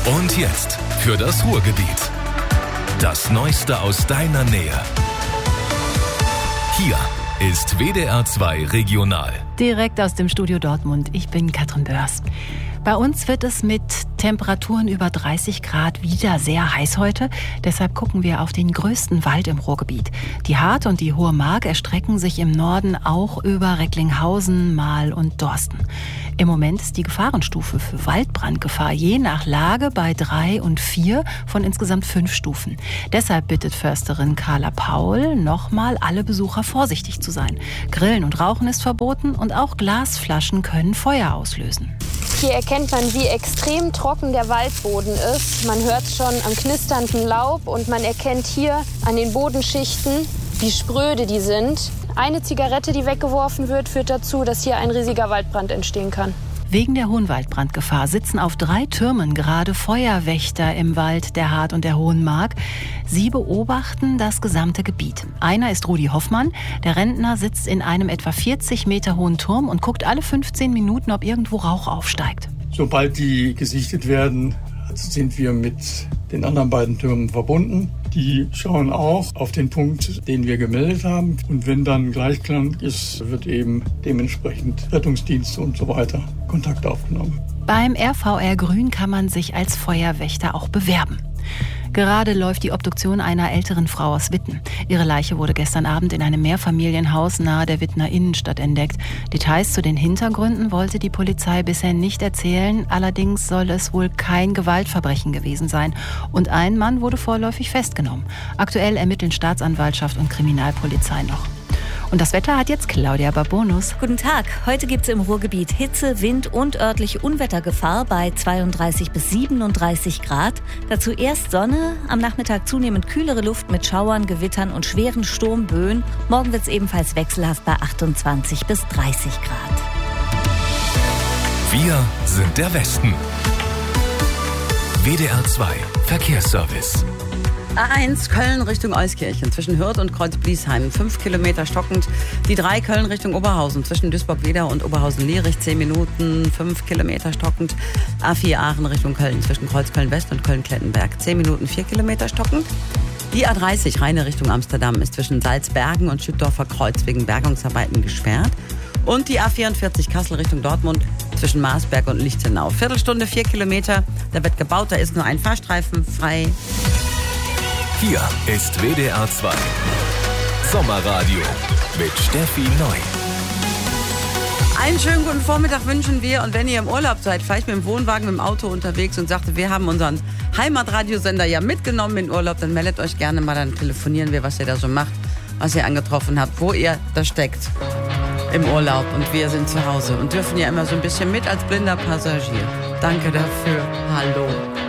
Und jetzt für das Ruhrgebiet. Das Neueste aus deiner Nähe. Hier ist WDR 2 Regional. Direkt aus dem Studio Dortmund. Ich bin Katrin Börs. Bei uns wird es mit Temperaturen über 30 Grad wieder sehr heiß heute. Deshalb gucken wir auf den größten Wald im Ruhrgebiet. Die Hart und die Hohe Mark erstrecken sich im Norden auch über Recklinghausen, Marl und Dorsten. Im Moment ist die Gefahrenstufe für Waldbrandgefahr je nach Lage bei 3 und 4 von insgesamt 5 Stufen. Deshalb bittet Försterin Carla Paul nochmal alle Besucher vorsichtig zu sein. Grillen und Rauchen ist verboten und auch Glasflaschen können Feuer auslösen. Hier erkennt man, wie extrem trocken der Waldboden ist. Man hört schon am knisternden Laub und man erkennt hier an den Bodenschichten, wie spröde die sind. Eine Zigarette, die weggeworfen wird, führt dazu, dass hier ein riesiger Waldbrand entstehen kann. Wegen der hohen Waldbrandgefahr sitzen auf 3 Türmen gerade Feuerwächter im Wald der Hart und der Hohen Mark. Sie beobachten das gesamte Gebiet. Einer ist Rudi Hoffmann. Der Rentner sitzt in einem etwa 40 Meter hohen Turm und guckt alle 15 Minuten, ob irgendwo Rauch aufsteigt. Sobald die gesichtet werden, sind wir mit den anderen beiden Türmen verbunden. Die schauen auch auf den Punkt, den wir gemeldet haben. Und wenn dann Gleichklang ist, wird eben dementsprechend Rettungsdienste und so weiter Kontakt aufgenommen. Beim RVR Grün kann man sich als Feuerwächter auch bewerben. Gerade läuft die Obduktion einer älteren Frau aus Witten. Ihre Leiche wurde gestern Abend in einem Mehrfamilienhaus nahe der Wittener Innenstadt entdeckt. Details zu den Hintergründen wollte die Polizei bisher nicht erzählen. Allerdings soll es wohl kein Gewaltverbrechen gewesen sein. Und ein Mann wurde vorläufig festgenommen. Aktuell ermitteln Staatsanwaltschaft und Kriminalpolizei noch. Und das Wetter hat jetzt Claudia Babonus. Guten Tag. Heute gibt es im Ruhrgebiet Hitze, Wind und örtliche Unwettergefahr bei 32 bis 37 Grad. Dazu erst Sonne, am Nachmittag zunehmend kühlere Luft mit Schauern, Gewittern und schweren Sturmböen. Morgen wird es ebenfalls wechselhaft bei 28 bis 30 Grad. Wir sind der Westen. WDR 2 Verkehrsservice. A1 Köln Richtung Euskirchen zwischen Hürth und Kreuz-Bliesheim 5 Kilometer stockend. Die 3 Köln Richtung Oberhausen zwischen Duisburg-Wedau und Oberhausen-Lierich 10 Minuten 5 Kilometer stockend. A4 Aachen Richtung Köln zwischen Kreuzköln-West und Köln-Klettenberg 10 Minuten 4 Kilometer stockend. Die A30 Rheine Richtung Amsterdam ist zwischen Salzbergen und Schüttdorfer Kreuz wegen Bergungsarbeiten gesperrt. Und die A44 Kassel Richtung Dortmund zwischen Marsberg und Lichtenau. Viertelstunde 4 Kilometer. Da wird gebaut, da ist nur ein Fahrstreifen frei. Hier ist WDR 2 Sommerradio mit Steffi Neu. Einen schönen guten Vormittag wünschen wir. Und wenn ihr im Urlaub seid, vielleicht mit dem Wohnwagen, mit dem Auto unterwegs und sagt, wir haben unseren Heimatradiosender ja mitgenommen in Urlaub, dann meldet euch gerne mal, dann telefonieren wir, was ihr da so macht, was ihr angetroffen habt, wo ihr da steckt im Urlaub. Und wir sind zu Hause und dürfen ja immer so ein bisschen mit als blinder Passagier. Danke dafür. Hallo.